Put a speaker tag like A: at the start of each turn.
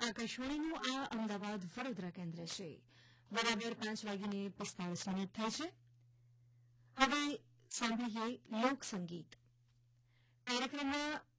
A: આકાશવાણીનું આ અમદાવાદ વડોદરા કેન્દ્ર છે. બરાબર 5:45 થાય છે. હવે સાંભળીએ લોકસંગીત. કાર્યક્રમમાં